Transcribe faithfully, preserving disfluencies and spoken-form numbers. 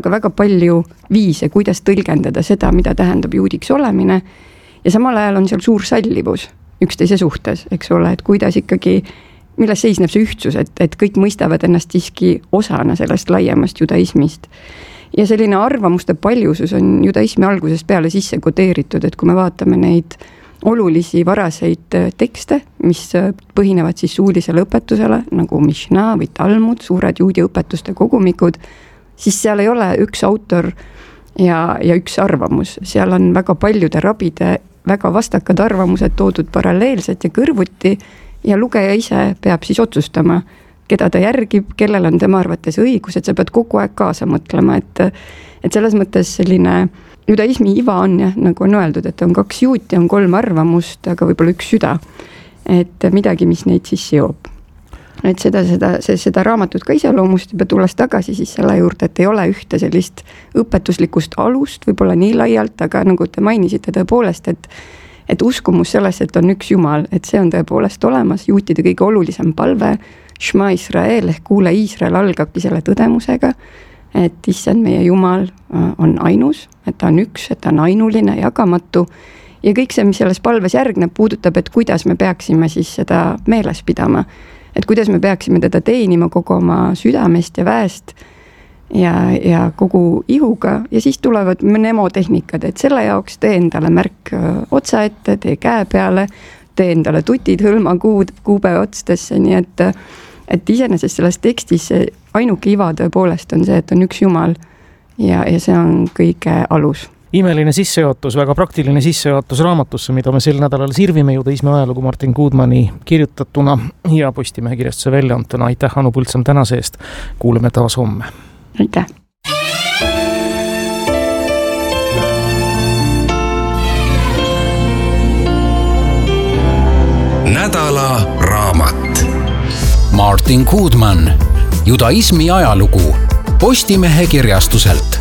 aga väga palju viise, kuidas tõlgendada seda, mida tähendab juudiks olemine ja samal ajal on seal suur sallivus üksteise suhtes, eks ole, et kuidas ikkagi, milles seisneb see ühtsus, et, et kõik mõistavad ennast siiski osana sellest laiemast judaismist. Ja selline arvamuste paljusus on judaismi algusest peale sisse kodeeritud, et kui me vaatame neid olulisi varaseid tekste, mis põhinevad siis suulisele õpetusele, nagu Mishnah või Talmud, suured juudi õpetuste kogumikud, siis seal ei ole üks autor ja, ja üks arvamus. Seal on väga paljude rabide väga vastakad arvamused toodud paralleelselt ja kõrvuti ja lugeja ise peab siis otsustama, keda ta järgib, kellel on tema arvates õigus, et sa pead kogu aeg kaasa mõtlema, et, et selles mõttes selline judaismi iva on jah, nagu on öeldud, et on kaks juuti, on kolm arvamust, aga võib-olla üks süda, et midagi, mis neid siis seob. Et seda, seda, seda raamatut ka iseloomust juba tulles tagasi siis selle juurde, et ei ole ühte sellist õpetuslikust alust, võib-olla nii laialt, aga nagu te mainisite tõepoolest, et, et uskumus selles, et on üks Jumal, et see on tõepoolest olemas, juutide kõige olulisem palve, Shema Israel ehk kuule Iisrael algabki selle tõdemusega, et issand meie Jumal on ainus, et ta on üks, et ta on ainuline, jagamatu ja kõik see, mis selles palves järgneb, puudutab, et kuidas me peaksime siis seda meeles pidama. Et kuidas me peaksime teda teenima kogu oma südamest ja väest ja, ja kogu ihuga ja siis tulevad mnemotehnikad, et selle jaoks tee endale märk otsa ette, tee käe peale, tee endale tutid hõlma kuud, kuube otstesse, nii et, et iseenesest selles tekstis ainuke iva tõepoolest on see, et on üks Jumal ja, ja see on kõige alus. Imeline sissejuhatus, väga praktiline sissejuhatus raamatusse, mida me sel nädalal sirvime judaismi ajalugu Martin Gudmani kirjutatuna ja Postimehe kirjastuse väljaantuna. Aitäh, Anu Põldsam tänase eest. Kuuleme taas homme. Aitäh. Nädala raamat. Martin Gudman, judaismi ajalugu Postimehe kirjastuselt.